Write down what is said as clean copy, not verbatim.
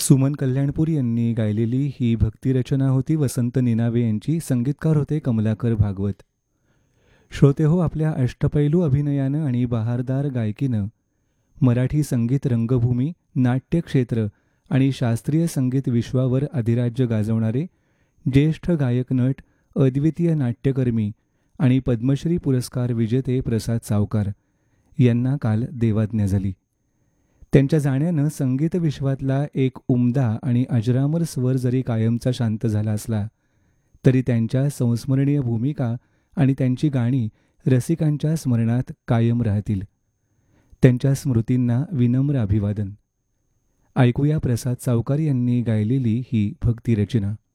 सुमन कल्याणपूर यांनी गायलेली ही भक्तिरचना होती. वसंत निनावे यांची, संगीतकार होते कमलाकर भागवत. श्रोते हो, आपल्या अष्टपैलू अभिनयानं आणि बहारदार गायकीनं मराठी संगीत रंगभूमी, नाट्यक्षेत्र आणि शास्त्रीय संगीत विश्वावर अधिराज्य गाजवणारे ज्येष्ठ गायक नट, अद्वितीय नाट्यकर्मी आणि पद्मश्री पुरस्कार विजेते प्रसाद सावकार यांना काल देवाज्ञा झाली. त्यांच्या जाण्यानं संगीत विश्वातला एक उमदा आणि अजरामर स्वर जरी कायमचा शांत झाला असला तरी त्यांच्या संस्मरणीय भूमिका आणि त्यांची गाणी रसिकांच्या स्मरणात कायम राहतील. त्यांच्या स्मृतींना विनम्र अभिवादन. ऐकूया प्रसाद सावकार यांनी गायलेली ही भक्तिरचना.